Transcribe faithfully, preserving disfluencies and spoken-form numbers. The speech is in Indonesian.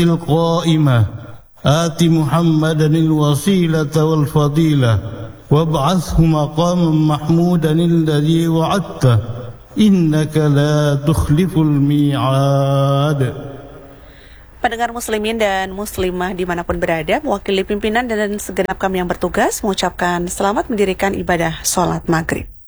القائمة آت محمدا الوسيلة والفضيلة وابعثه مقاما محمودا الذي وعدته إنك لا تخلف الميعاد. Pendengar muslimin dan muslimah dimanapun berada, mewakili pimpinan dan segenap kami yang bertugas mengucapkan selamat mendirikan ibadah sholat maghrib.